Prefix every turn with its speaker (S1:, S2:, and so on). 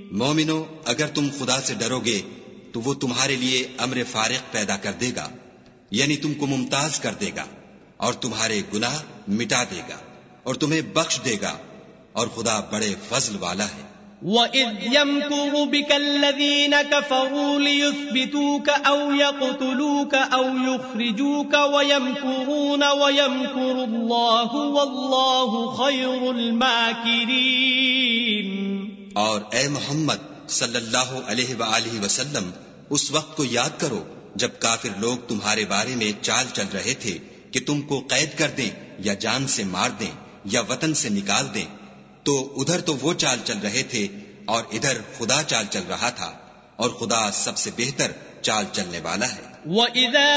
S1: मोमिनो, अगर तुम खुदा से डरोगे तो वो तुम्हारे लिए अम्र फारिग पैदा कर देगा, यानी तुमको मुमताज कर देगा और तुम्हारे गुनाह मिटा देगा और तुम्हें बख्श देगा, और खुदा बड़े फजल वाला है।
S2: وَإِذْ يَمْكُرُ بِكَ الَّذِينَ كَفَرُوا لِيُثْبِتُوكَ أَوْ يَقْتُلُوكَ أَوْ يُخْرِجُوكَ وَيَمْكُرُونَ وَيَمْكُرُ اللَّهُ وَاللَّهُ خَيْرُ الْمَاكِرِينَ।
S1: और ए मोहम्मद सल्लल्लाहु अलैहि वसल्लम, उस वक्त को याद करो जब काफिर लोग तुम्हारे बारे में चाल चल रहे थे कि तुमको कैद कर दें या जान से मार दें या वतन से निकाल दें, तो उधर तो वो चाल चल रहे थे और इधर खुदा चाल चल रहा था, और खुदा सबसे बेहतर चाल चलने वाला है।